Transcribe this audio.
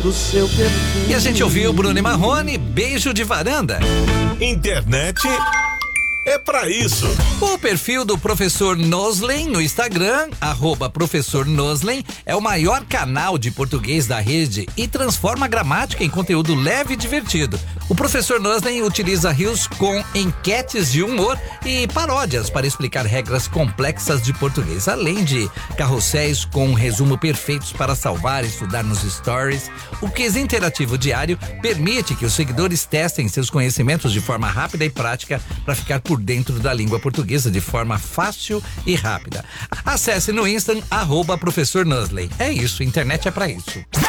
do seu perfume. E a gente ouviu Bruno e Marrone, Beijo de Varanda. Internet é pra isso. O perfil do Professor Noslen no Instagram, @Professor Noslen, é o maior canal de português da rede e transforma a gramática em conteúdo leve e divertido. O Professor Noslen utiliza reels com enquetes de humor e paródias para explicar regras complexas de português, além de carrosséis com um resumo perfeitos para salvar e estudar nos stories. O quiz interativo diário permite que os seguidores testem seus conhecimentos de forma rápida e prática para ficar por dentro da língua portuguesa de forma fácil e rápida. Acesse no Insta @Professor Noslen. É isso, internet é pra isso.